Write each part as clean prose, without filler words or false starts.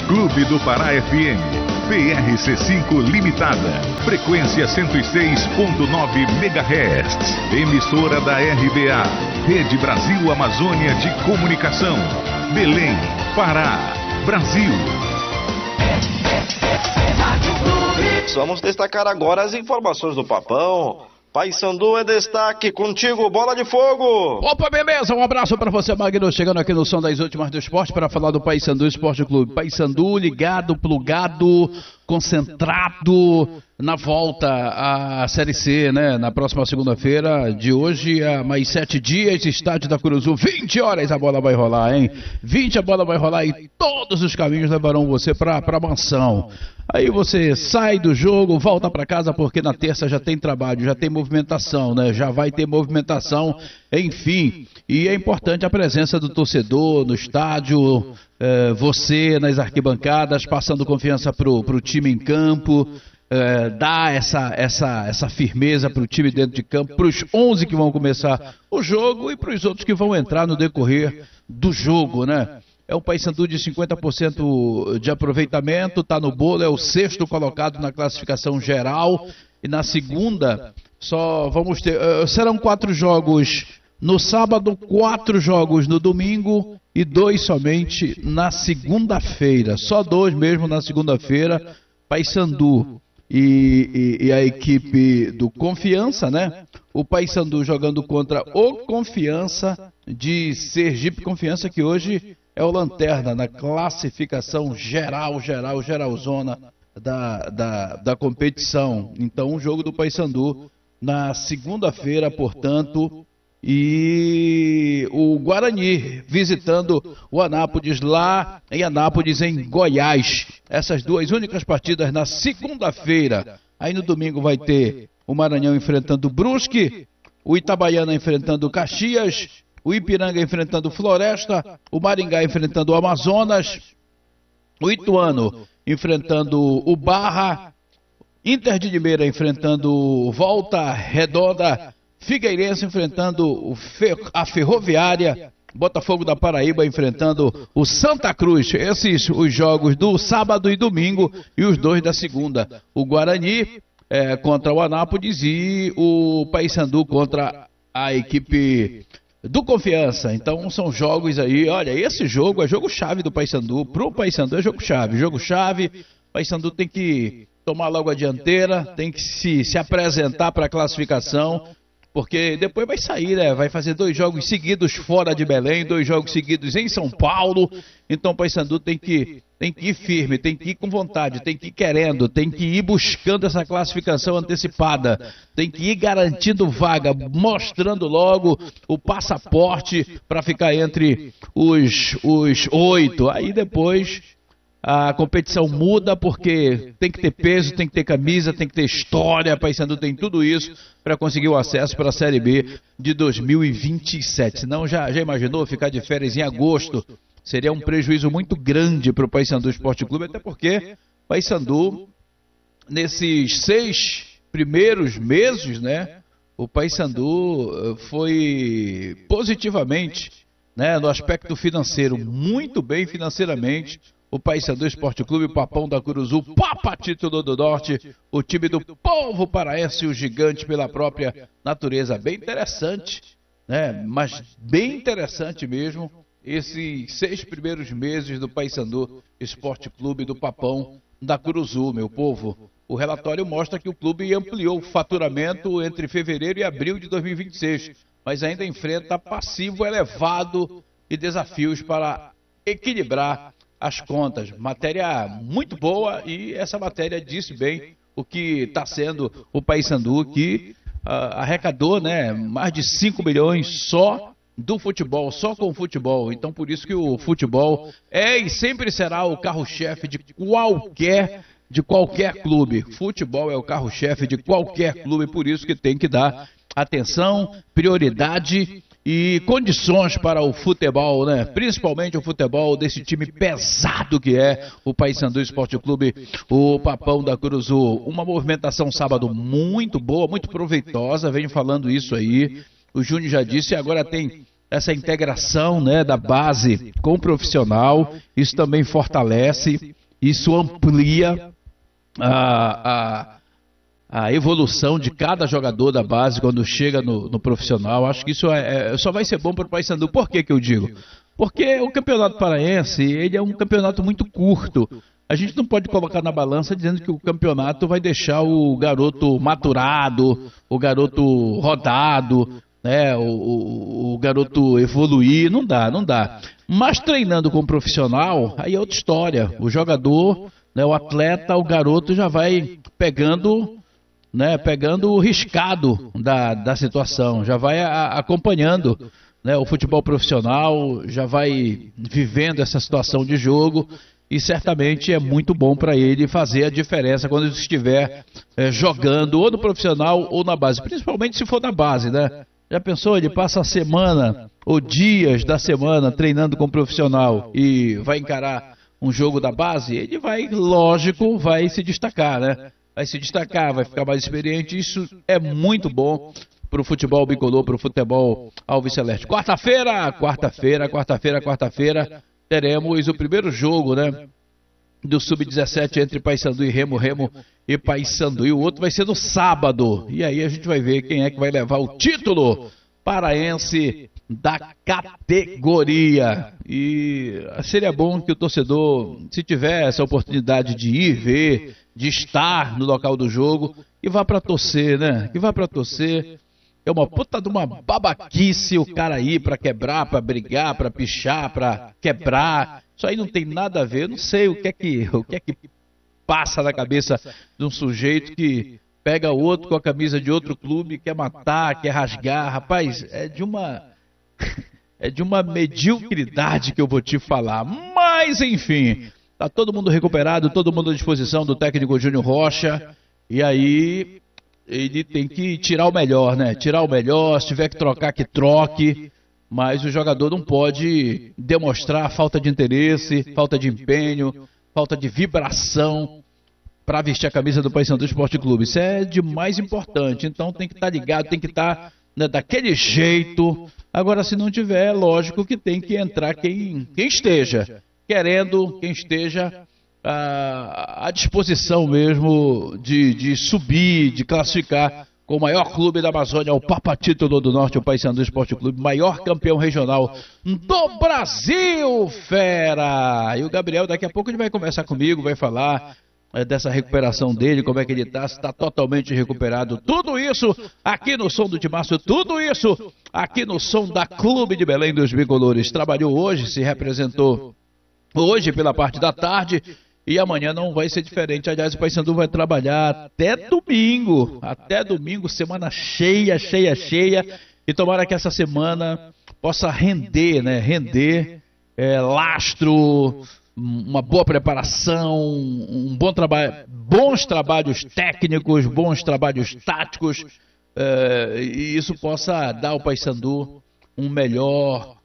Clube do Pará FM, PRC5 Limitada, frequência 106.9 MHz, emissora da RBA, Rede Brasil Amazônia de Comunicação, Belém, Pará, Brasil. Vamos destacar agora as informações do Papão. Paysandu é destaque, contigo, bola de fogo. Opa, beleza, um abraço para você, Magno, chegando aqui no som das últimas do esporte para falar do Paysandu Esporte Clube. Paysandu ligado, plugado, concentrado na volta à Série C, né? Na próxima segunda-feira, de hoje a mais 7 dias, estádio da Curuzu, 20 horas a bola vai rolar, hein? 20 a bola vai rolar e todos os caminhos levarão você para a mansão. Aí você sai do jogo, volta para casa, porque na terça já tem trabalho, já tem movimentação, né? Já vai ter movimentação, enfim. E é importante a presença do torcedor no estádio, você nas arquibancadas, passando confiança pro time em campo, dar essa firmeza pro time dentro de campo, pros 11 que vão começar o jogo e pros outros que vão entrar no decorrer do jogo, né? É um Paysandu de 50% de aproveitamento, está no bolo, é o 6º colocado na classificação geral. E na segunda, só vamos ter. Serão 4 jogos no sábado, 4 jogos no domingo e 2 somente na segunda-feira. Só 2 mesmo na segunda-feira. Paysandu e a equipe do Confiança, né? O Paysandu jogando contra o Confiança de Sergipe. Confiança que hoje é o lanterna na classificação geralzona da competição. Então, o jogo do Paysandu na segunda-feira, portanto, e o Guarani visitando o Anápolis lá em Anápolis, em Goiás. Essas 2 únicas partidas na segunda-feira. Aí no domingo vai ter o Maranhão enfrentando o Brusque, o Itabaiana enfrentando o Caxias, o Ipiranga enfrentando o Floresta, o Maringá enfrentando o Amazonas, o Ituano enfrentando o Barra, Inter de Limeira enfrentando o Volta Redonda, Figueirense enfrentando a Ferroviária, Botafogo da Paraíba enfrentando o Santa Cruz. Esses os jogos do sábado e domingo e os 2 da segunda. O Guarani contra o Anápolis e o Paysandu contra a equipe do Confiança. Então são jogos aí, olha, esse jogo é jogo-chave do Paysandu. Pro Paysandu é jogo-chave. Jogo-chave, Paysandu tem que tomar logo a dianteira, tem que se apresentar para a classificação, porque depois vai sair, né? Vai fazer 2 jogos seguidos fora de Belém, 2 jogos seguidos em São Paulo. Então o Paysandu tem que ir firme, tem que ir com vontade, tem que ir querendo, tem que ir buscando essa classificação antecipada, tem que ir garantindo vaga, mostrando logo o passaporte para ficar entre os 8. Aí depois a competição muda, porque tem que ter peso, tem que ter camisa, tem que ter história. Paysandu tem tudo isso para conseguir o acesso para a Série B de 2027. Senão já imaginou ficar de férias em agosto? Seria um prejuízo muito grande para o Paysandu Esporte Clube, até porque Paysandu, nesses 6 primeiros meses, né, o Paysandu foi positivamente, né, no aspecto financeiro, muito bem financeiramente. O Paysandu Esporte Clube, o Papão da Curuzu, Papa Título do Norte, o time do povo paraense, o gigante pela própria natureza. Bem interessante, né? Mas bem interessante mesmo, esses 6 primeiros meses do Paysandu Esporte Clube, do Papão da Curuzu, meu povo. O relatório mostra que o clube ampliou o faturamento entre fevereiro e abril de 2026, mas ainda enfrenta passivo elevado e desafios para equilibrar as contas. Matéria muito boa, e essa matéria disse bem o que está sendo o Paysandu, que arrecadou, né, mais de 5 milhões só do futebol, só com o futebol. Então por isso que o futebol é e sempre será o carro-chefe de qualquer clube. Futebol é o carro-chefe de qualquer clube, por isso que tem que dar atenção, prioridade e condições para o futebol, né? Principalmente o futebol desse time pesado que é o Paysandu Esporte Clube, o Papão da Curuzu. Uma movimentação sábado muito boa, muito proveitosa, venho falando isso aí. O Júnior já disse, agora tem essa integração, né, da base com o profissional, isso também fortalece, isso amplia a evolução de cada jogador da base quando chega no profissional. Acho que isso só vai ser bom para o Paysandu. Por que eu digo? Porque o Campeonato Paraense, ele é um campeonato muito curto. A gente não pode colocar na balança dizendo que o campeonato vai deixar o garoto maturado, o garoto rodado, né, o garoto evoluir. Não dá. Mas treinando com o profissional, aí é outra história. O jogador, né, o atleta, o garoto já vai pegando o riscado da situação, já vai acompanhando, né, o futebol profissional, já vai vivendo essa situação de jogo e certamente é muito bom para ele fazer a diferença quando estiver jogando ou no profissional ou na base, principalmente se for na base, né? Já pensou, ele passa a semana ou dias da semana treinando com o profissional e vai encarar um jogo da base, ele vai, lógico, vai se destacar, né? Vai se destacar, vai ficar mais experiente. Isso é muito bom para o futebol bicolor, para o futebol alviceleste. Quarta-feira, teremos o primeiro jogo, né, do Sub-17 entre Paysandu e Remo e Paysandu. E o outro vai ser no sábado. E aí a gente vai ver quem é que vai levar o título paraense da categoria. E seria bom que o torcedor, se tiver essa oportunidade de ir ver, de estar no local do jogo, e vá pra torcer, né? Que vá pra torcer. É uma puta de uma babaquice o cara ir pra quebrar, pra brigar, pra pichar, pra quebrar. Isso aí não tem nada a ver. Eu não sei o que é que passa na cabeça de um sujeito que pega outro com a camisa de outro clube, quer matar, quer rasgar. Rapaz, é de uma mediocridade que eu vou te falar. Mas, enfim, tá todo mundo recuperado, todo mundo à disposição do técnico Júnior Rocha. E aí ele tem que tirar o melhor, né? Tirar o melhor, se tiver que trocar, que troque. Mas o jogador não pode demonstrar falta de interesse, falta de empenho, falta de vibração para vestir a camisa do Paysandu Esporte Clube. Isso é de mais importante. Então tem que estar ligado, tem que estar, né, daquele jeito. Agora, se não tiver, é lógico que tem que entrar quem esteja querendo, quem esteja à disposição mesmo de subir, de classificar com o maior clube da Amazônia, o Papa Título do Norte, o Paysandu Esporte Clube, maior campeão regional do Brasil, fera! E o Gabriel, daqui a pouco ele vai conversar comigo, vai falar dessa recuperação dele, como é que ele está, se está totalmente recuperado. Tudo isso aqui no Som do Timácio, tudo isso aqui no Som da Clube de Belém dos Bicolores. Trabalhou hoje, se representou hoje pela parte da tarde. E amanhã não vai ser diferente. Aliás, o Paysandu vai trabalhar até domingo. Até domingo, semana cheia. E tomara que essa semana possa render, né? Lastro, uma boa preparação, um bom trabalho, bons trabalhos técnicos, bons trabalhos táticos. E isso possa dar ao Paysandu um melhor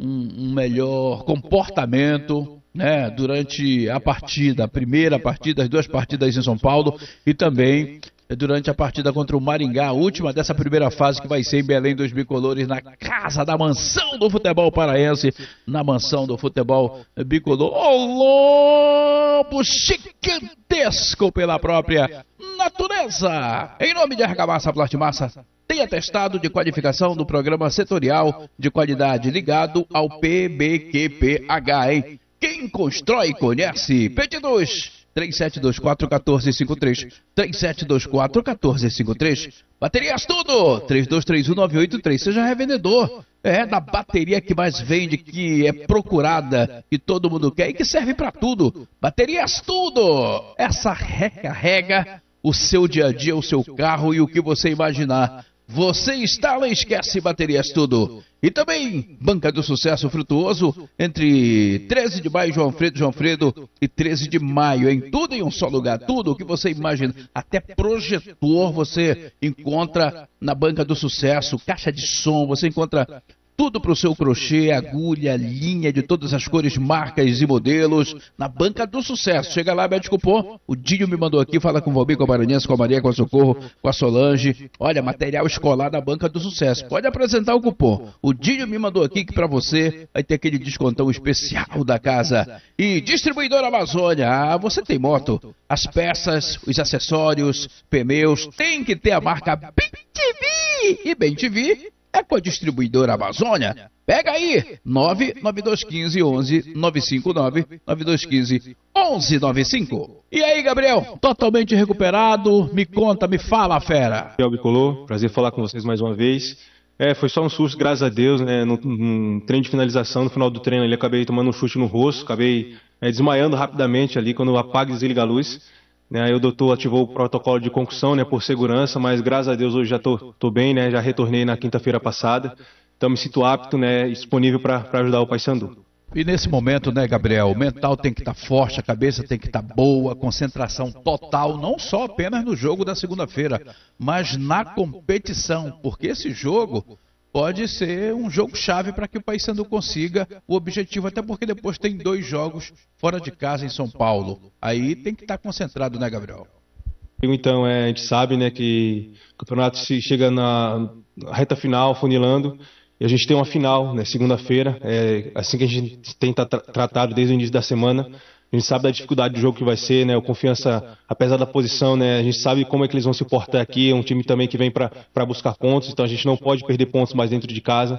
comportamento, né, durante a partida, a primeira partida, as duas partidas em São Paulo e também durante a partida contra o Maringá, a última dessa primeira fase que vai ser em Belém dos Bicolores, na casa da mansão do futebol paraense, na mansão do futebol bicolor. O lobo gigantesco pela própria natureza. Em nome de Argamassa Plastimassa, tem atestado de qualificação do programa setorial de qualidade ligado ao PBQPH, hein? Quem constrói, conhece. Pedidos 3724-1453. 3724-1453. Baterias Tudo. 3231-983. Seja revendedor. É da bateria que mais vende, que é procurada, que todo mundo quer e que serve para tudo. Baterias Tudo. Essa recarrega o seu dia a dia, o seu carro e o que você imaginar. Você instala e esquece Baterias Tudo. E também Banca do Sucesso Frutuoso, entre 13 de maio, João Fredo e 13 de maio, em tudo em um só lugar, tudo o que você imagina, até projetor você encontra na Banca do Sucesso, caixa de som, você encontra Tudo para o seu crochê, agulha, linha de todas as cores, marcas e modelos. Na Banca do Sucesso. Chega lá, mete cupom. O Dinho me mandou aqui, fala com o Valmir, com a Maranhense, com a Maria, com a Socorro, com a Solange. Olha, material escolar da Banca do Sucesso. Pode apresentar o cupom. O Dinho me mandou aqui que para você vai ter aquele descontão especial da casa. E Distribuidora Amazônia. Ah, você tem moto. As peças, os acessórios, pneus. Tem que ter a marca BenTV. E BenTV é com a Distribuidora Amazônia. Pega aí, 99215 959, 9215 1195. E aí, Gabriel, totalmente recuperado? Me conta, me fala, fera. Gabriel Bicolor, prazer falar com vocês mais uma vez. Foi só um susto, graças a Deus, né? Num treino de finalização, no final do treino ali, acabei tomando um chute no rosto, acabei desmaiando rapidamente ali quando apaga e desliga a luz. Aí o doutor ativou o protocolo de concussão, né, por segurança, mas graças a Deus hoje já tô bem, né, já retornei na quinta-feira passada, então me sinto apto, né, disponível para ajudar o Paysandu. E nesse momento, né, Gabriel, o mental tem que estar forte, a cabeça tem que estar boa, concentração total, não só apenas no jogo da segunda-feira, mas na competição, porque esse jogo pode ser um jogo-chave para que o Paysandu consiga o objetivo, até porque depois tem 2 jogos fora de casa em São Paulo. Aí tem que estar concentrado, né, Gabriel? Então, a gente sabe, né, que o campeonato chega na reta final, funilando, e a gente tem uma final, né, segunda-feira, assim que a gente tem tratado desde o início da semana. A gente sabe da dificuldade do jogo que vai ser, né? O Confiança, apesar da posição, né? A gente sabe como é que eles vão se portar aqui. É um time também que vem para buscar pontos, então a gente não pode perder pontos mais dentro de casa,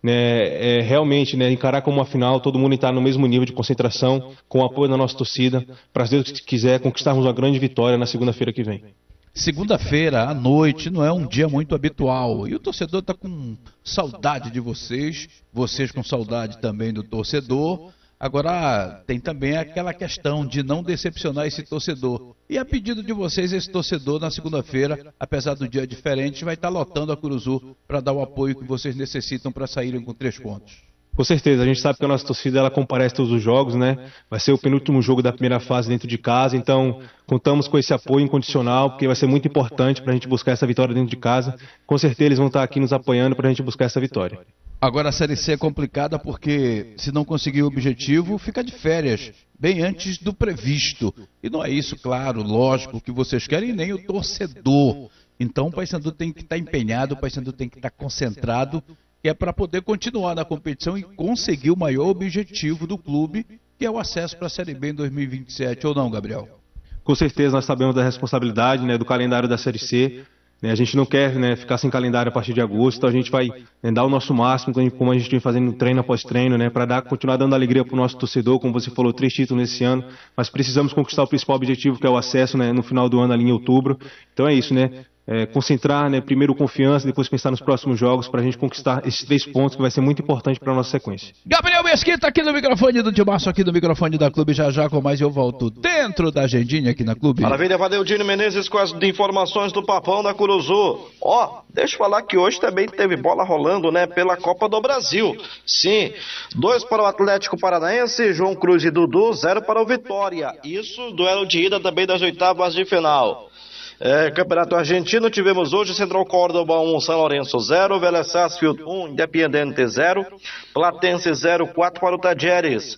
né? Realmente, né? Encarar como uma final, todo mundo está no mesmo nível de concentração, com o apoio da nossa torcida, para se Deus quiser conquistarmos uma grande vitória na segunda-feira que vem. Segunda-feira à noite não é um dia muito habitual e o torcedor está com saudade de vocês, vocês com saudade também do torcedor. Agora, tem também aquela questão de não decepcionar esse torcedor. E a pedido de vocês, esse torcedor, na segunda-feira, apesar do dia diferente, vai estar lotando a Curuzu para dar o apoio que vocês necessitam para saírem com 3 pontos. Com certeza, a gente sabe que a nossa torcida ela comparece todos os jogos, né? Vai ser o penúltimo jogo da primeira fase dentro de casa, então contamos com esse apoio incondicional, porque vai ser muito importante para a gente buscar essa vitória dentro de casa. Com certeza eles vão estar aqui nos apoiando para a gente buscar essa vitória. Agora a Série C é complicada porque se não conseguir o objetivo, fica de férias, bem antes do previsto. E não é isso, claro, lógico, que vocês querem, nem o torcedor. Então o Paysandu tem que estar empenhado, o Paysandu tem que estar concentrado, que é para poder continuar na competição e conseguir o maior objetivo do clube, que é o acesso para a Série B em 2027, ou não, Gabriel? Com certeza nós sabemos da responsabilidade, né, do calendário da Série C. A gente não quer, né, ficar sem calendário a partir de agosto, então a gente vai, né, dar o nosso máximo, como a gente vem fazendo treino após treino, né, para continuar dando alegria para o nosso torcedor, como você falou, 3 títulos nesse ano, mas precisamos conquistar o principal objetivo, que é o acesso, né, no final do ano, ali em outubro. Então é isso, né, concentrar, né, primeiro confiança, depois pensar nos próximos jogos, para a gente conquistar esses 3 pontos, que vai ser muito importante para a nossa sequência. Gabriel Mesquita aqui no microfone do Timaço, aqui no microfone da Clube, já com mais eu volto dentro da agendinha aqui na Clube. Maravilha, valeu, Dino Menezes com as informações do Papão da Curuzu. Deixa eu falar que hoje também teve bola rolando, né, pela Copa do Brasil. Sim, 2 para o Atlético Paranaense, João Cruz e Dudu, 0 para o Vitória. Isso, duelo de ida também das oitavas de final. Campeonato Argentino, tivemos hoje Central Córdoba 1, São Lourenço 0, Vélez Sarsfield 1, Independiente 0, Platense 0, 4 para o Tajeres.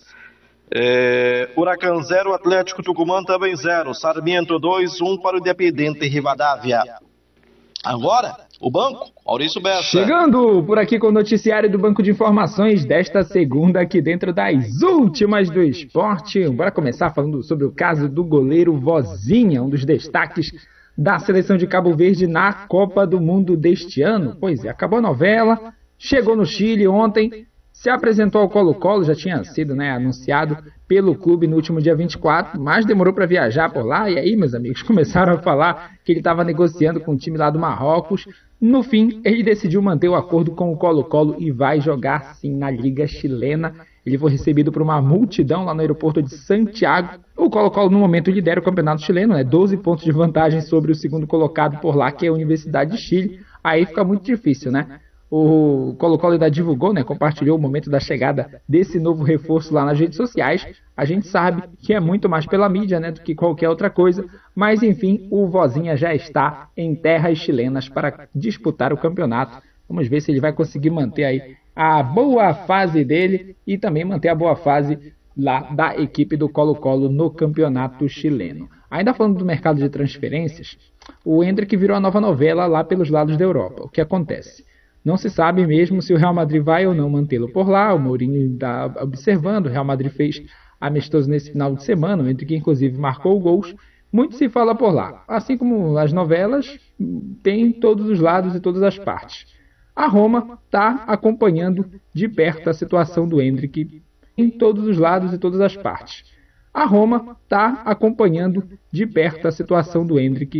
Huracan 0, Atlético Tucumã também 0, Sarmiento 2, 1 para o Independiente Rivadavia. Agora, o banco, Maurício Bessa. Chegando por aqui com o noticiário do Banco de Informações desta segunda, aqui dentro das últimas do esporte. Bora começar falando sobre o caso do goleiro Vozinha, um dos destaques da seleção de Cabo Verde na Copa do Mundo deste ano. Pois é, acabou a novela, chegou no Chile ontem, se apresentou ao Colo-Colo, já tinha sido, né, anunciado pelo clube no último dia 24, mas demorou para viajar por lá, e aí, meus amigos, começaram a falar que ele estava negociando com o time lá do Marrocos. No fim, ele decidiu manter o acordo com o Colo-Colo e vai jogar sim na Liga Chilena. Ele foi recebido por uma multidão lá no aeroporto de Santiago. O Colo-Colo, no momento, lidera o campeonato chileno, né? 12 pontos de vantagem sobre o segundo colocado por lá, que é a Universidade de Chile. Aí fica muito difícil, né? O Colo-Colo ainda divulgou, né? Compartilhou o momento da chegada desse novo reforço lá nas redes sociais. A gente sabe que é muito mais pela mídia, né, do que qualquer outra coisa. Mas, enfim, o Vozinha já está em terras chilenas para disputar o campeonato. Vamos ver se ele vai conseguir manter aí a boa fase dele e também manter a boa fase lá da equipe do Colo-Colo no campeonato chileno. Ainda falando do mercado de transferências, o Endrick virou a nova novela lá pelos lados da Europa. O que acontece? Não se sabe mesmo se o Real Madrid vai ou não mantê-lo por lá. O Mourinho está observando. O Real Madrid fez amistoso nesse final de semana, o Endrick inclusive marcou gols. Muito se fala por lá. Assim como as novelas, tem todos os lados e todas as partes. A Roma está acompanhando de perto a situação do Endrick em todos os lados e todas as partes. A Roma está acompanhando de perto a situação do Endrick